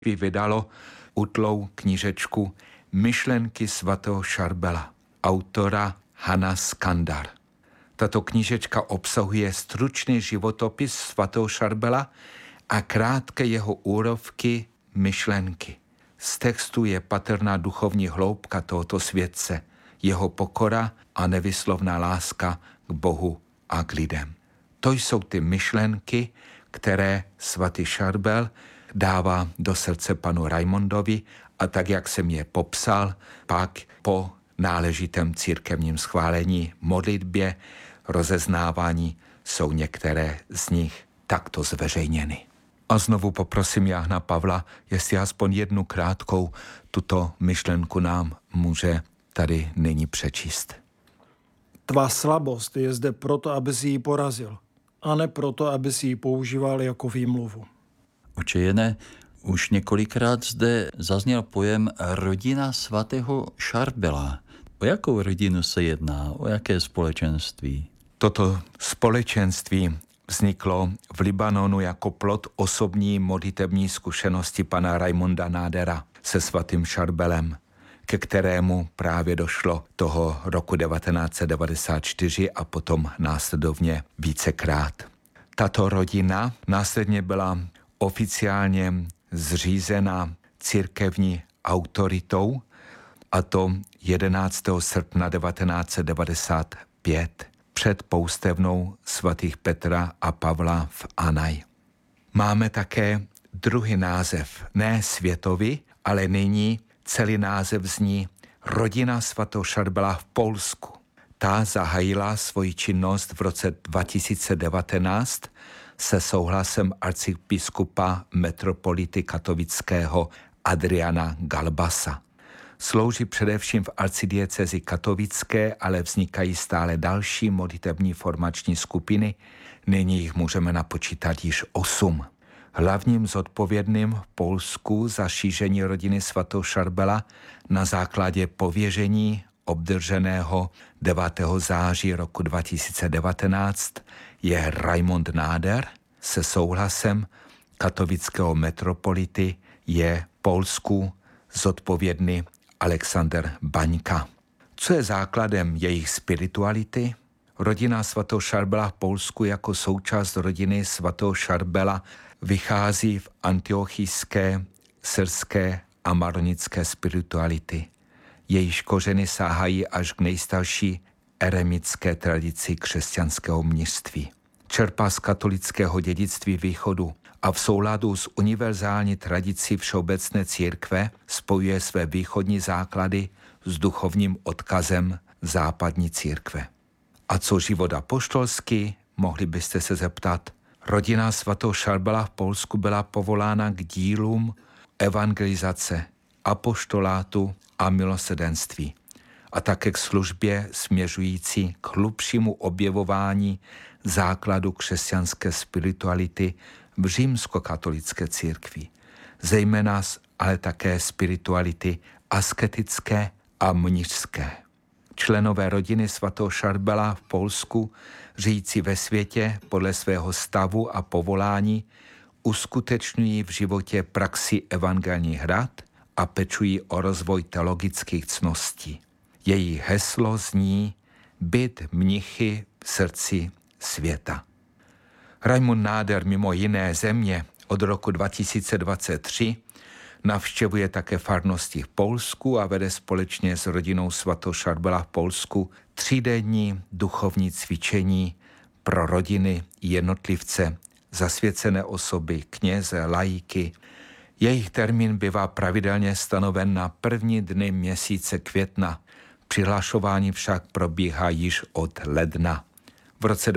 vydalo útlou knížečku Myšlenky svatého Šarbela, autora Hanna Skandar. Tato knížečka obsahuje stručný životopis svatého Šarbela a krátké jeho úrovky myšlenky. Z textu je patrná duchovní hloubka tohoto světce, jeho pokora a nevyslovná láska k Bohu a k lidem. To jsou ty myšlenky, které svatý Šarbel dává do srdce panu Raimondovi a tak, jak jsem je popsal, pak po náležitém církevním schválení, modlitbě, rozeznávání jsou některé z nich takto zveřejněny. A znovu poprosím Jána Pavla, jestli aspoň jednu krátkou tuto myšlenku nám může tady nyní přečíst. Tvá slabost je zde proto, aby si ji porazil, a ne proto, aby si ji používal jako výmluvu. Oče Jene, už několikrát zde zazněl pojem rodina svatého Šarbela. O jakou rodinu se jedná? O jaké společenství? Toto společenství vzniklo v Libanonu jako plod osobní modlitební zkušenosti pana Raimonda Nádera se svatým Šarbelem, ke kterému právě došlo toho roku 1994 a potom následovně vícekrát. Tato rodina následně byla oficiálně zřízena církevní autoritou, a to 11. srpna 1995 před poustevnou svatých Petra a Pavla v Anaj. Máme také druhý název, ne světový, ale nyní celý název zní Rodina svatého Šarbela v Polsku. Ta zahájila svoji činnost v roce 2019 se souhlasem arcibiskupa metropolity katovického Adriana Galbasa. Slouží především v arcidiecezi katovické, ale vznikají stále další modlitební formační skupiny. Nyní jich můžeme napočítat již 8. Hlavním zodpovědným v Polsku za šíření rodiny svatého Šarbela na základě pověření obdrženého 9. září roku 2019 je Raimond Náder. Se souhlasem katovického metropolity je Polsku zodpovědný Alexander Baňka. Co je základem jejich spirituality? Rodina svatého Šarbela v Polsku jako součást rodiny svatého Šarbela vychází v antiochijské, syrské a maronické spirituality. Jejíž kořeny sahají až k nejstarší eremické tradici křesťanského mnišství. Čerpá z katolického dědictví východu a v souladu s univerzální tradicí všeobecné církve spojuje své východní základy s duchovním odkazem západní církve. A co život apoštolský, mohli byste se zeptat. Rodina svatého Šarbela v Polsku byla povolána k dílům evangelizace, apoštolátu a milosrdenství a také k službě směřující k hlubšímu objevování základu křesťanské spirituality v římskokatolické církvi, zejména ale také spirituality asketické a mnišské. Členové rodiny svatého Šarbela v Polsku, žijící ve světě podle svého stavu a povolání, uskutečňují v životě praxi evangelních rad a pečují o rozvoj teologických cností. Její heslo zní být mnichy v srdci světa. Raimond Náder mimo jiné země od roku 2023 navštěvuje také farnosti v Polsku a vede společně s rodinou svatého Šarbela v Polsku 3denní duchovní cvičení pro rodiny, jednotlivce, zasvěcené osoby, kněze, laiky. Jejich termín bývá pravidelně stanoven na první dny měsíce května. Přihlašování však probíhá již od ledna. V roce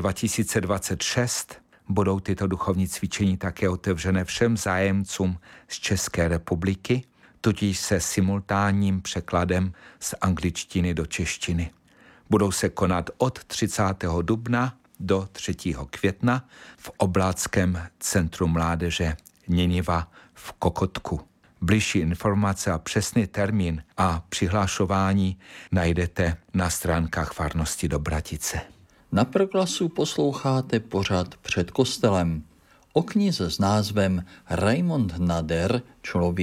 2026 budou tyto duchovní cvičení také otevřené všem zájemcům z České republiky, tudíž se simultánním překladem z angličtiny do češtiny. Budou se konat od 30. dubna do 3. května v Obláckém centru mládeže Niniva v Kokotku. Bližší informace a přesný termín a přihlašování najdete na stránkách farnosti Dobratice. Na Proglasu posloucháte pořad Před kostelem. o knize s názvem Raimund Nader, člověk